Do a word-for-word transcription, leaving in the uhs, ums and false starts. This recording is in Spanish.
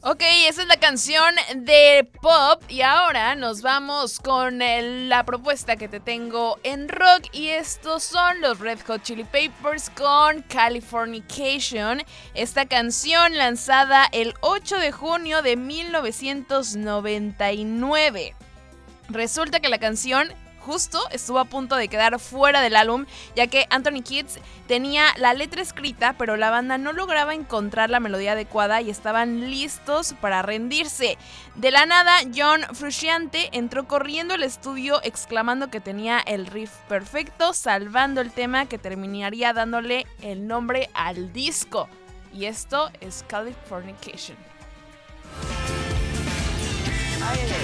Ok, esa es la canción de pop y ahora nos vamos con el- la propuesta que te tengo en rock y estos son los Red Hot Chili Peppers con Californication, esta canción lanzada el ocho de junio de mil novecientos noventa y nueve. Resulta que la canción justo estuvo a punto de quedar fuera del álbum, ya que Anthony Kiedis tenía la letra escrita, pero la banda no lograba encontrar la melodía adecuada y estaban listos para rendirse. De la nada, John Frusciante entró corriendo al estudio exclamando que tenía el riff perfecto, salvando el tema que terminaría dándole el nombre al disco. Y esto es Californication. Ay, ay, ay.